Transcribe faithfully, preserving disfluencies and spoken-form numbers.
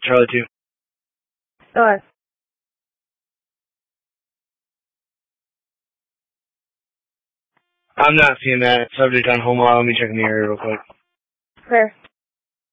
Charlie two. Alright. I'm not seeing that. Subject on home law. Let me check in the area real quick. Fair.